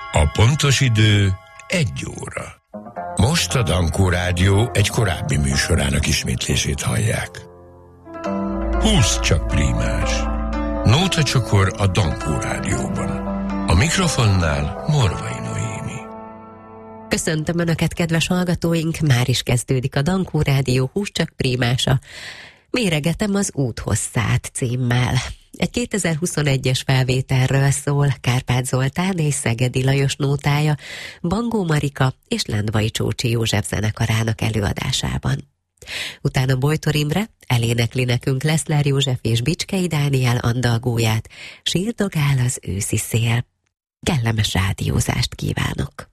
A pontos idő 1 óra. Most a Dankó Rádió egy korábbi műsorának ismétlését hallják. 20 csak prímás. Nótacsokor a Dankó Rádióban. A mikrofonnál Morvai Noémi. Köszöntöm Önöket, kedves hallgatóink! Már is kezdődik a Dankó Rádió 20 csak prímása. Méregetem az út hosszát címmel. Egy 2021-es felvételről szól Kárpát Zoltán és Szegedi Lajos nótája Bangó Marika és Lendvai Csócsi József zenekarának előadásában. Utána Bojtor Imre elénekli nekünk Leszler József és Bicskei Dániel andalgóját, Sírdogál az őszi szél. Kellemes rádiózást kívánok!